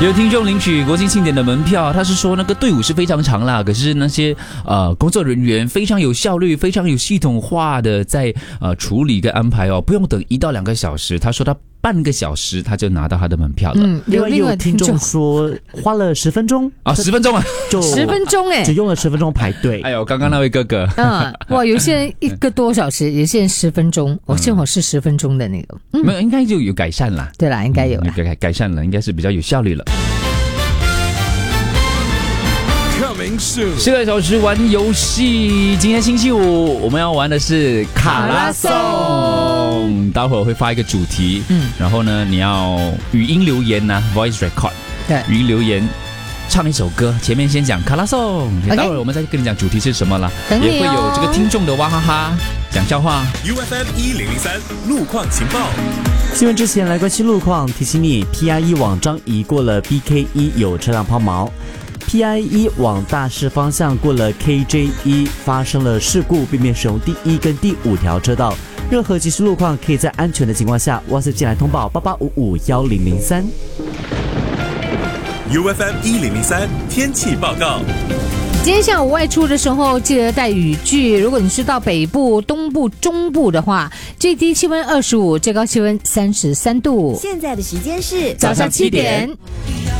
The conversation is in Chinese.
有听众领取国庆庆典的门票，他是说那个队伍是非常长啦，可是那些工作人员非常有效率、非常有系统化的在处理跟安排哦，不用等1到2个小时。他说他半个小时他就拿到他的门票了。 另外有听众说花了10分钟啊，10分钟啊， 就 10分钟哎， 只用了10分钟排队。 哎呦，刚刚那位哥哥， 哇，有些人1个多小时，有些人10分钟，我幸好是10分钟的那个， 没有，应该就有改善啦。 对啦，应该有啦， 改善了，应该是比较有效率了。4个小时玩游戏，今天星期五我们要玩的是卡拉颂，待会儿会发一个主题，然后呢你要语音留言呢 ，voice record， 对， 语音留言唱一首歌，前面先讲卡拉颂，待会儿我们再跟你讲主题是什么了，也会有这个听众的哇哈哈讲笑话。 UFM 1003路况情报。 新闻之前来关心路况，提醒你 PIE 往张移过了 BK1 有车辆抛锚。PIE 往大势方向过了 KJ1 发生了事故，避免使用第1跟第5条车道。任何即时路况可以在安全的情况下 WhatsApp 进来通报88551003。 UFM 1003天气报告。 今天下午外出的时候记得带雨具。如果你是到北部、东部、中部的话，最低气温25，最高气温33度。 现在的时间是早上7点。